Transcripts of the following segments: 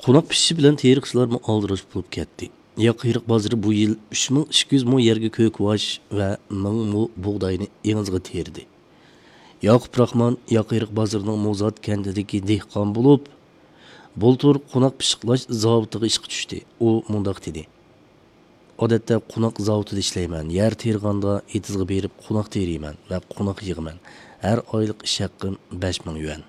Qonaq pishishi bilan teriqchilarni aldirash bo'lib ketdi. Yaqiriq bozori bu yil 3200 mo yerga ko'kvosh va 1000 mo bug'doyni engizga terdi. Yaqub Rahman Yaqiriq bozorining Mozat kentidagi dehqon bo'lib, bultur qonaq pishiqlash zavodiga ishga tushdi. U mundaq dedi: Odatda qonaq zavodida ishlayman. Yer terganda etizga berib qonaq teriyman va qonaq yig'man. Har oylik ish haqqim 5000 yuan.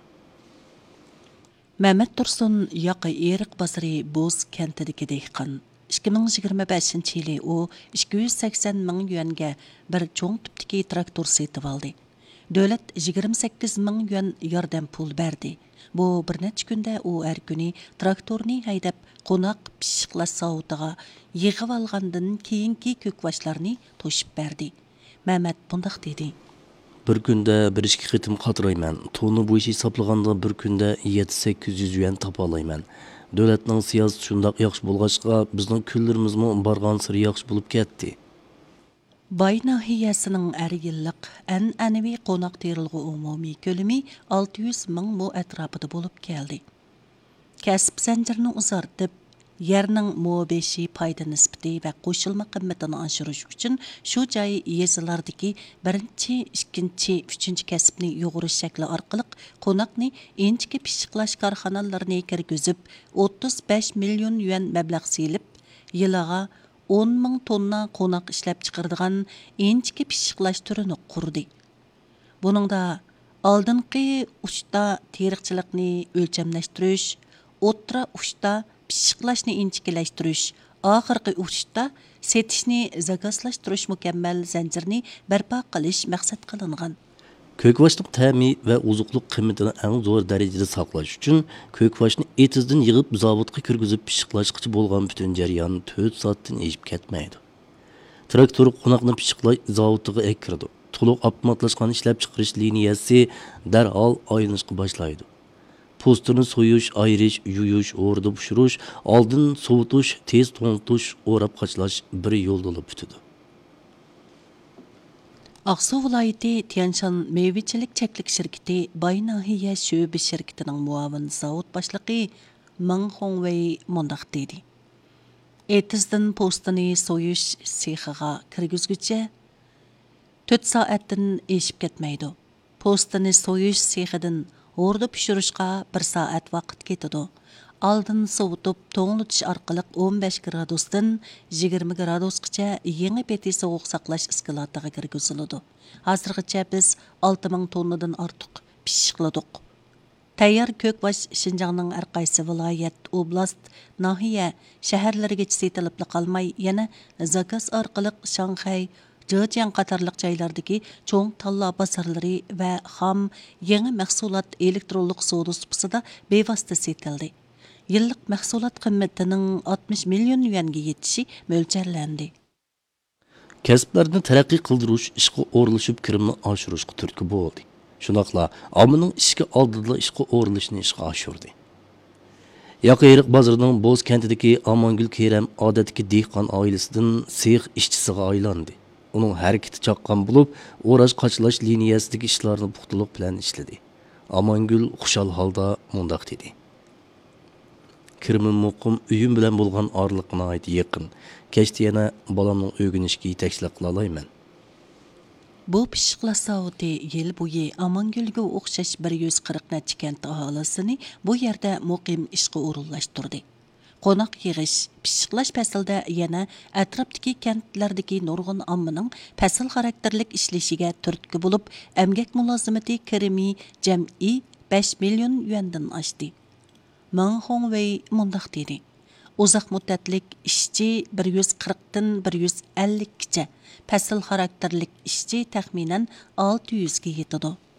Mehmet Tursun Yaqiriq bozori Boz kentidagi dehqon. 2025 yili u 280 ming yuanga bir cho'ng tipdagi traktor setib oldi. Davlat 28 ming yuan yordam pul berdi. Bu bir necha kunda u har kuni traktorni haydab qonaq pishiqlash zavodiga yig'ib olgandan keyingi ko'kvoshlarni to'shib berdi. Mehmet bundaq dedi: Bir kunda bir ikki qitim qatirayman. Tonni bo'yicha hisoblaganda bir kunda 7-800 yuan topa olayman. Davlatning siyosati shundoq yaxshi bo'lg'achqa, bizning kunlarimizmi borgan sari yaxshi bo'lib ketdi. Bay nahiyasining har yillik an'anaviy qonaq terilg'i umumiy ko'lami 600 ming mo atrofida bo'lib keldi. Kasb zanjirini uzartib, yerning mo-beshi foyda nisbati va qo'shilma qimmatini oshirish uchun shu joy yezilardagi birinchi, ikkinchi, uchinchi kasbni yo'g'irish shakli orqali qonaqni inchki pishiqlash korxonalarini kirgizib 35 million yuan mablag' selib, yiliga 10 ming tonna qonaq ishlab chiqaradigan inchki pishiqlash turini qurdi. Buningda oldingi uchta teriqchilikni o'lchamlashtirish, o'rta uchta pishiqlashni inchkilashtirish, oxirgi uchta setishni zakazlashtirish mukammal zanjirni barpo qilish maqsad qilingan. Ko'kvoshning ta'mi va ozuqlik qiymatini eng zo'r darajada saqlash uchun ko'kvoshni etizdan yig'ib zavodga kirgizib pishiqlashgacha bo'lgan butun jarayon 4 soatdan eshib ketmaydi. Traktor qonaqni pishiqlash zavodiga kirdi. To'liq avtomatlashgan ishlab chiqarish liniyasi darhol aylanishga boshlaydi. Postini so'yish, ayirish, yuyish, o'rda pishirish, oldin sovutish, tez to'ngtish, o'rab qachlash bir yo'lda bo'lib bitadi. Aqsu viloyati Tianshan meyvechilik cheklik shirkati Bay nahiya sho'ba shirkatining muavin zavod boshlig'i Ming Hongwei mundaq dedi: Etizdan postini so'yish sexiga kirgizguncha 4 soatdan eshib ketmaydi. Postini so'yish sexidan o'rda pishirishga 1 soat vaqt ketadi. Oldin sovutib to'nglitish orqali 15 gradusdan 20 gradusgacha yangi peti sovuq saqlash iskolatiga kirgiziladi. Hozirgacha biz 6000 tonnadan ortiq pishiqladik. Tayyor ko'kvosh Şinjanning har qaysi viloyat, oblast, nahiya, shaharlarga setilib qolmay, yana zakaz orqali Shanxay, Zhejiang qatorliq joylardagi cho'ng tanlo bozorlari va xom yangi mahsulot elektronlik savdo supisida bevosita setildi. Yillik mahsulot qimmatining 60 million yuanga yetishi mo'ljallanadi. Kasblarni taraqqiy qildirish, ishga o'rlashib kirimni oshirishga turtki bo'ldi. Shunaqla ommaning ishga oldida ishga o'rlashni ishga oshirdi. Yaqiriq bozorining Boz kentidagi Amangul Kerem odatdagi dehqon oilasidan sex ishchisiga aylandi. Uning harakati chaqqan bo'lib, o'rash qachlash liniyasidagi ishlarni puxtalik bilan ishladi. Amangul xushal holda mundaq dedi: Kirmim muqim uyim bilan bo'lgan orliqqa oid yaqin. Kechda yana bolamning o'rganishga yetakchilik qila olmayman. Bu pishiqlash zavodi yil bo'yi Amangulga o'xshash 140 necha kent aholisini bu yerda muqim ishga o'rinlashtirdi. Qonaq yig'ish, pishiqlash faslida yana atrofdagi kentlardagi nurg'un ommaning fasl xarakterlik ishlashiga turtki bo'lib, emgak mulozimati kirimi jam'i 5 million yuandan oshdi. Ming Hongwei mundaq dedi: Uzoq muddatlik ishchi 140 dan 150 gacha, fasl xarakterlik ishchi taxminan 600 ga yetadi.